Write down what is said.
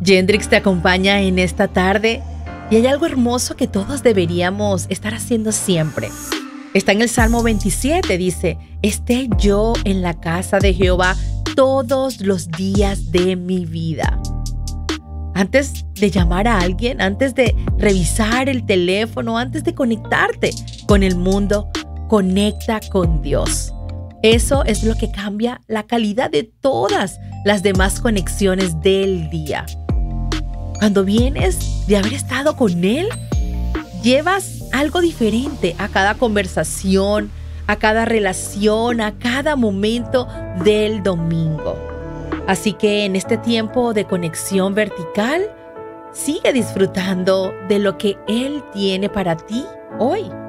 Yendrix te acompaña en esta tarde y hay algo hermoso que todos deberíamos estar haciendo siempre. Está en el Salmo 27, dice: esté yo en la casa de Jehová todos los días de mi vida. Antes de llamar a alguien, antes de revisar el teléfono, antes de conectarte con el mundo, conecta con Dios. Eso es lo que cambia la calidad de todas las demás conexiones del día. Cuando vienes de haber estado con Él, llevas algo diferente a cada conversación, a cada relación, a cada momento del domingo. Así que en este tiempo de conexión vertical, sigue disfrutando de lo que Él tiene para ti hoy.